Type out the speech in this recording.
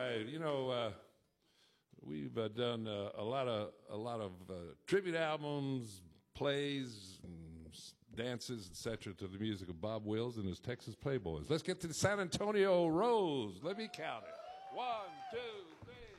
right. We've done a lot of tribute albums, plays, and dances, etc., to the music of Bob Wills and his Texas Playboys. Let's get to the San Antonio Rose. Let me count it. 1,